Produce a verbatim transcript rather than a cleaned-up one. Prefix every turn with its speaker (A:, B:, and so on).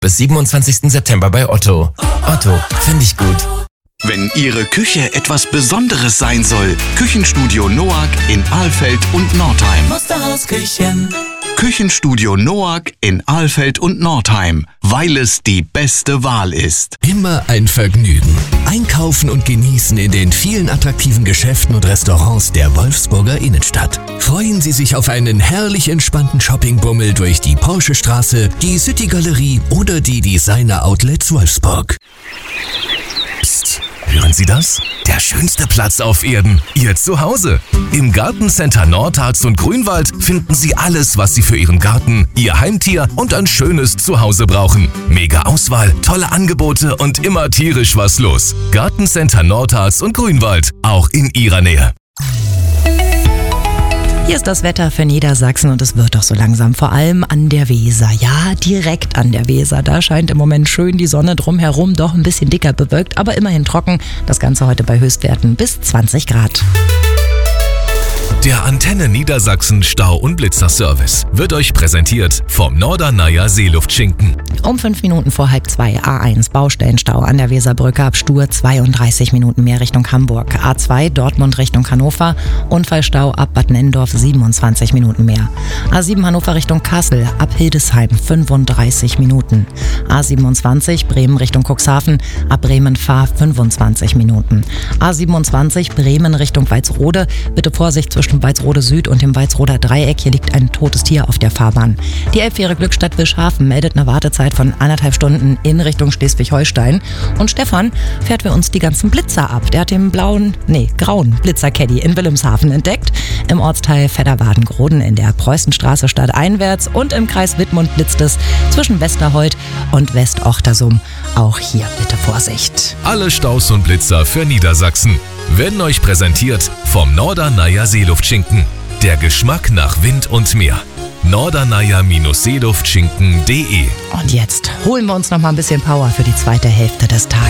A: Bis siebenundzwanzigsten September bei Otto. Otto, finde ich gut.
B: Wenn Ihre Küche etwas Besonderes sein soll, Küchenstudio Noack in Alfeld und Nordheim.
C: Musterhausküchen.
B: Küchenstudio Noack in Alfeld und Nordheim, weil es die beste Wahl ist.
D: Immer ein Vergnügen. Einkaufen und genießen in den vielen attraktiven Geschäften und Restaurants der Wolfsburger Innenstadt. Freuen Sie sich auf einen herrlich entspannten Shoppingbummel durch die Porschestraße, die City Galerie oder die Designer Outlets Wolfsburg.
E: Psst, hören Sie das? Der schönste Platz auf Erden, Ihr Zuhause. Im Gartencenter Nordharz und Grünwald finden Sie alles, was Sie für Ihren Garten, Ihr Heimtier und ein schönes Zuhause brauchen. Mega Auswahl, tolle Angebote und immer tierisch was los. Gartencenter Nordharz und Grünwald, auch in Ihrer Nähe.
F: Hier ist das Wetter für Niedersachsen und es wird doch so langsam, vor allem an der Weser. Ja, direkt an der Weser. Da scheint im Moment schön die Sonne drumherum, doch ein bisschen dicker bewölkt, aber immerhin trocken. Das Ganze heute bei Höchstwerten bis zwanzig Grad.
E: Der Antenne Niedersachsen Stau- und Blitzerservice wird euch präsentiert vom Norderneier Seeluftschinken.
F: Um fünf Minuten vor halb zwei A eins Baustellenstau an der Weserbrücke ab Stur, zweiunddreißig Minuten mehr Richtung Hamburg. A zwei Dortmund Richtung Hannover, Unfallstau ab Bad Nennendorf, siebenundzwanzig Minuten mehr. A sieben Hannover Richtung Kassel, ab Hildesheim, fünfunddreißig Minuten. A siebenundzwanzig Bremen Richtung Cuxhaven, ab Bremen Fahr, fünfundzwanzig Minuten. A siebenundzwanzig Bremen Richtung Walsrode, bitte Vorsicht zwischen Walsrode Süd und dem Walsroder Dreieck. Hier liegt ein totes Tier auf der Fahrbahn. Die Elbfähre Glückstadt Wischhafen meldet eine Wartezeit von anderthalb Stunden in Richtung Schleswig-Holstein. Und Stefan fährt für uns die ganzen Blitzer ab. Der hat den blauen, nee, grauen Blitzer-Caddy in Wilhelmshaven entdeckt. Im Ortsteil Fedderwaden-Groden in der Preußenstraße stadteinwärts und im Kreis Wittmund blitzt es zwischen Westerhold und Westochtersumm. Auch hier bitte Vorsicht.
E: Alle Staus und Blitzer für Niedersachsen werden euch präsentiert vom Norderneier Seeluftschinken. Der Geschmack nach Wind und Meer. norderneier Seeluftschinken punkt de.
F: Und jetzt holen wir uns noch mal ein bisschen Power für die zweite Hälfte des Tages.